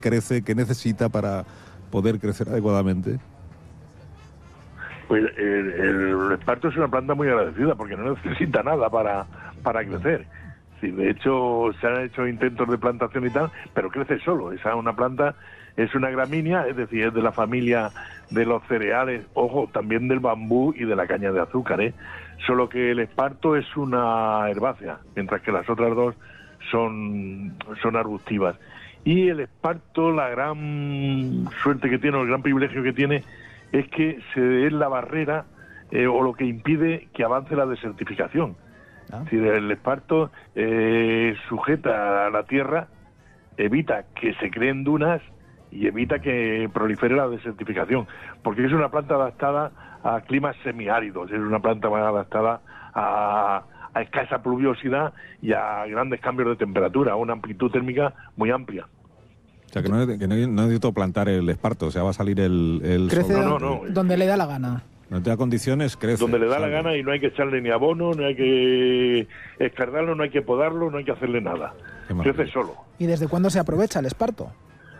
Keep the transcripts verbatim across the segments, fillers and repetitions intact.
crece, qué necesita para poder crecer adecuadamente? Pues el, el esparto es una planta muy agradecida porque no necesita nada para, para crecer. Sí, de hecho, se han hecho intentos de plantación y tal, pero crece solo. Esa una planta es una gramínea, es decir, es de la familia de los cereales, ojo, también del bambú y de la caña de azúcar, ¿eh? Solo que el esparto es una herbácea, mientras que las otras dos son, son arbustivas. Y el esparto, la gran suerte que tiene, o el gran privilegio que tiene, es que se es la barrera eh, o lo que impide que avance la desertificación. Ah. Es decir, el esparto eh, sujeta a la tierra, evita que se creen dunas y evita que prolifere la desertificación, porque es una planta adaptada a climas semiáridos, es una planta más adaptada a, a escasa pluviosidad y a grandes cambios de temperatura, a una amplitud térmica muy amplia. O sea, que no, que no, no necesito plantar el esparto, o sea, va a salir el, el crece sol. No, no, no. Donde le da la gana. No te da condiciones, crece. Donde le da sale. la gana y no hay que echarle ni abono, no hay que escardarlo, no hay que podarlo, no hay que hacerle nada. Crece solo. ¿Y desde cuándo se aprovecha el esparto?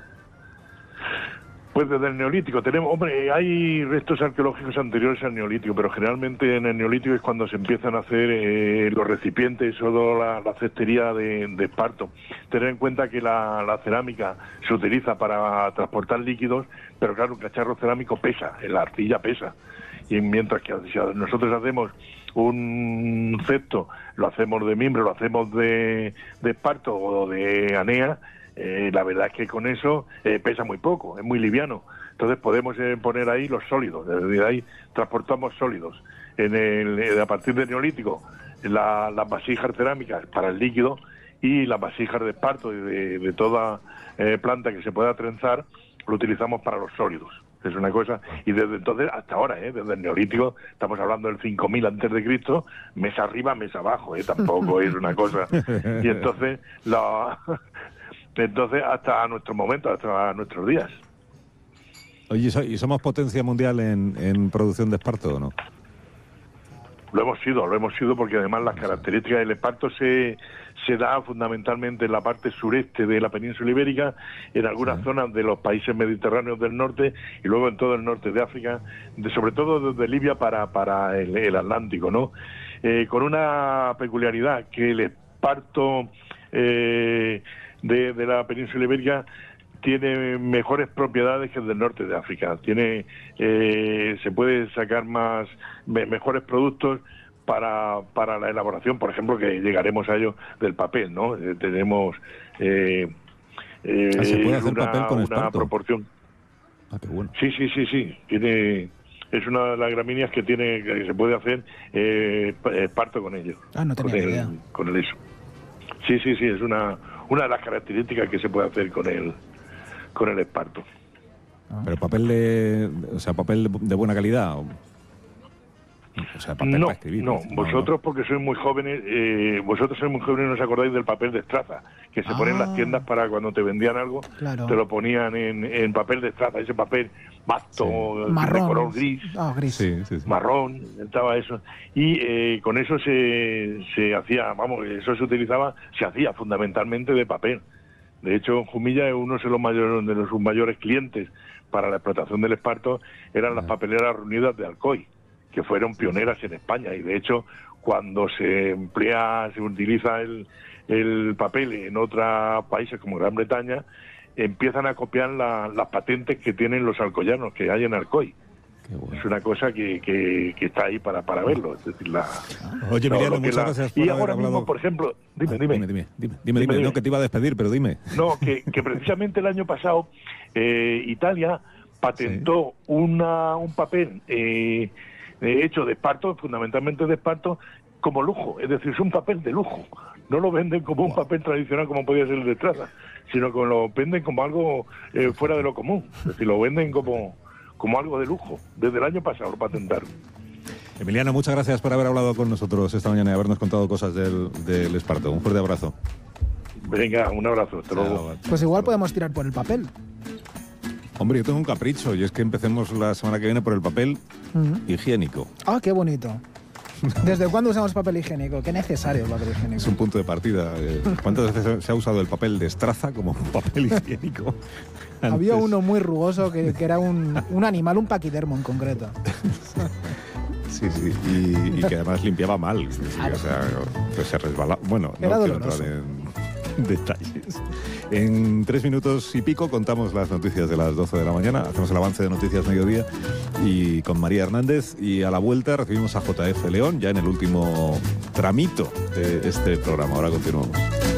Pues desde el Neolítico. Tenemos, hombre, hay restos arqueológicos anteriores al Neolítico, pero generalmente en el Neolítico es cuando se empiezan a hacer eh, los recipientes o la, la cestería de, de esparto. Tener en cuenta que la, la cerámica se utiliza para transportar líquidos, pero claro, un cacharro cerámico pesa, la arcilla pesa. Y mientras que si nosotros hacemos un cesto, lo hacemos de mimbre, lo hacemos de, de esparto o de anea, Eh, la verdad es que con eso eh, pesa muy poco, es muy liviano. Entonces podemos eh, poner ahí los sólidos, desde ahí transportamos sólidos. En el, eh, a partir del Neolítico, la, las vasijas cerámicas para el líquido y las vasijas de esparto y de, de toda eh, planta que se pueda trenzar, lo utilizamos para los sólidos. Es una cosa, y desde entonces hasta ahora, ¿eh? Desde el Neolítico, estamos hablando del cinco mil antes de Cristo, mesa arriba, mesa abajo, ¿eh? Tampoco es una cosa. Y entonces la... Entonces, hasta nuestro momento, hasta nuestros días. Oye, ¿y somos potencia mundial en, en producción de esparto o no? Lo hemos sido, lo hemos sido porque además las características del esparto se, se da fundamentalmente en la parte sureste de la península ibérica, en algunas sí. zonas de los países mediterráneos del norte y luego en todo el norte de África, de, sobre todo desde Libia para, para el, el Atlántico, ¿no? Eh, con una peculiaridad, que el esparto... Eh, De, de la península ibérica tiene mejores propiedades que el del norte de África. Tiene, eh, se puede sacar más me, mejores productos para, para la elaboración, por ejemplo, que llegaremos a ello del papel, ¿no? Eh, tenemos eh, eh, ah, ¿se puede hacer una, papel con una esparto? proporción. Ah, qué bueno. Sí, sí, sí, sí. Tiene, es una de las gramíneas que tiene que se puede hacer eh, esparto con ello. Ah, no tenía con el, idea. Con el eso. Sí, sí, sí, es una una de las características que se puede hacer con el con el esparto. Pero papel de, o sea, papel de buena calidad. O, o sea, papel no, para escribir. no, no, vosotros no. porque sois muy jóvenes, eh, vosotros sois muy jóvenes y no os acordáis del papel de estraza, que se ah. pone en las tiendas para cuando te vendían algo, claro. te lo ponían en, en papel de estraza, ese papel basto, sí. marrón, de color gris, oh, gris. Sí, sí, sí. marrón, estaba eso, y eh, con eso se, se hacía, vamos, eso se utilizaba, se hacía fundamentalmente de papel. De hecho, Jumilla, uno de los mayores, de los mayores clientes para la explotación del esparto eran las papeleras reunidas de Alcoy, que fueron pioneras en España, y de hecho cuando se emplea, se utiliza el, el papel en otros países como Gran Bretaña, empiezan a copiar la, las patentes que tienen los alcoyanos, que hay en Alcoy. Bueno. Es una cosa que, que, que está ahí para, para verlo. Es decir, la, Oye, Emiliano, muchas la... gracias por Y haber ahora hablado... mismo, por ejemplo, dime, ah, dime. Dime, dime, dime, dime, dime, dime. No, que te iba a despedir, pero dime. No, que, que precisamente el año pasado eh, Italia patentó sí. una, un papel eh, hecho de esparto, fundamentalmente de esparto, como lujo. Es decir, es un papel de lujo. No lo venden como un papel tradicional como podía ser el de traza, sino que lo venden como algo eh, fuera de lo común. Es decir, lo venden como... como algo de lujo. Desde el año pasado lo patentaron. Emiliano, muchas gracias por haber hablado con nosotros esta mañana y habernos contado cosas del, del esparto. Un fuerte abrazo. Venga, un abrazo. Hasta luego. Pues igual podemos tirar por el papel. Hombre, yo tengo un capricho y es que empecemos la semana que viene por el papel uh-huh. higiénico. Ah, qué bonito. ¿Desde cuándo usamos papel higiénico? Qué necesario el papel higiénico. Es un punto de partida. ¿Cuántas veces se ha usado el papel de estraza como papel higiénico? Antes. Había uno muy rugoso que, que era un, un animal, un paquidermo en concreto. Sí, sí, y, y que además limpiaba mal. Sí, o sea, pues se resbalaba. Bueno, era no quiero doloroso. entrar en detalles. En tres minutos y pico contamos las noticias de las doce de la mañana. Hacemos el avance de Noticias Mediodía y con María Hernández. Y a la vuelta recibimos a J F León, ya en el último tramito de este programa. Ahora continuamos.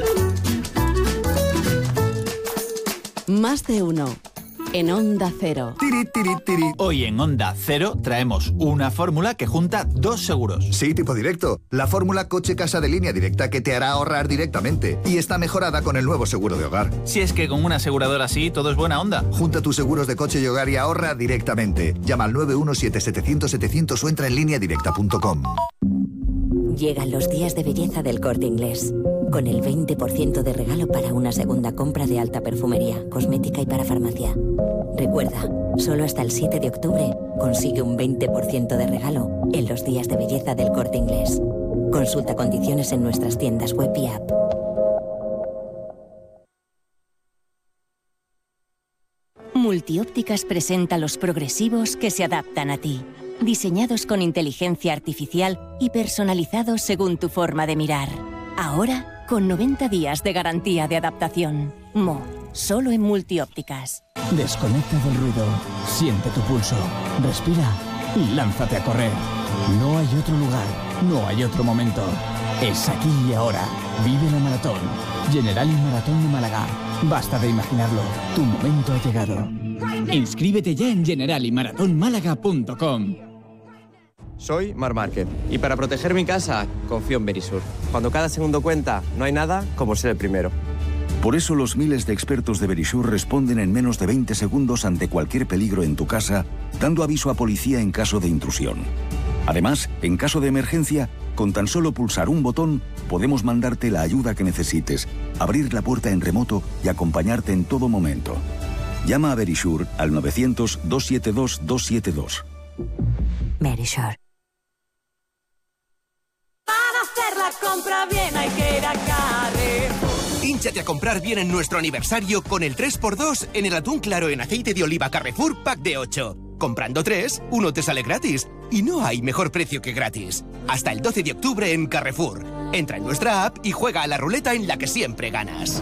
Más de uno. En Onda Cero. Tiri, tiri, tiri. Hoy en Onda Cero traemos una fórmula que junta dos seguros. Sí, tipo directo. La fórmula coche-casa de Línea Directa que te hará ahorrar directamente. Y está mejorada con el nuevo seguro de hogar. Si es que con una aseguradora así todo es buena onda. Junta tus seguros de coche y hogar y ahorra directamente. Llama al nueve uno siete siete cero cero siete cero cero o entra en línea directa punto com. Llegan los días de belleza del Corte Inglés. Con el veinte por ciento de regalo para una segunda compra de alta perfumería, cosmética y para farmacia. Recuerda, solo hasta el siete de octubre consigue un veinte por ciento de regalo en los días de belleza del Corte Inglés. Consulta condiciones en nuestras tiendas web y app. Multiópticas presenta los progresivos que se adaptan a ti. Diseñados con inteligencia artificial y personalizados según tu forma de mirar. Ahora, con noventa días de garantía de adaptación. Mo, solo en Multiópticas. Desconecta del ruido, siente tu pulso, respira y lánzate a correr. No hay otro lugar, no hay otro momento. Es aquí y ahora. Vive la maratón. Generali Maratón de Málaga. Basta de imaginarlo. Tu momento ha llegado. Inscríbete ya en generali maratón málaga punto com. Soy Mar Márquez y para proteger mi casa confío en Verisur. Cuando cada segundo cuenta, no hay nada como ser el primero. Por eso los miles de expertos de Verisur responden en menos de veinte segundos ante cualquier peligro en tu casa, dando aviso a policía en caso de intrusión. Además, en caso de emergencia, con tan solo pulsar un botón, podemos mandarte la ayuda que necesites, abrir la puerta en remoto y acompañarte en todo momento. Llama a Verisur al novecientos, dos siete dos, dos siete dos. Verisur. Para hacer la compra bien hay que ir a Carrefour. Hínchate a comprar bien en nuestro aniversario con el tres por dos en el atún claro en aceite de oliva Carrefour Pack de ocho. Comprando tres, uno te sale gratis. Y no hay mejor precio que gratis. Hasta el doce de octubre en Carrefour. Entra en nuestra app y juega a la ruleta en la que siempre ganas.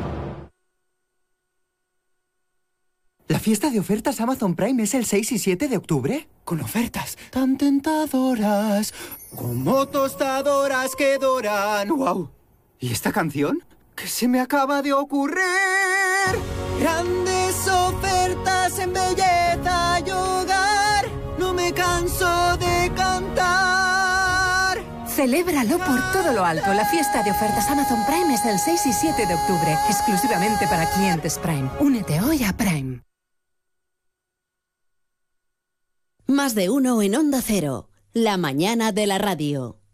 ¿La fiesta de ofertas Amazon Prime es el seis y siete de octubre? Con ofertas tan tentadoras, como tostadoras que doran. ¡Wow! ¿Y esta canción? ¿Qué se me acaba de ocurrir? Grandes ofertas en belleza y hogar. No me canso de cantar. Celébralo por todo lo alto. La fiesta de ofertas Amazon Prime es el seis y siete de octubre, exclusivamente para clientes Prime. Únete hoy a Prime. Más de uno en Onda Cero, la mañana de la radio.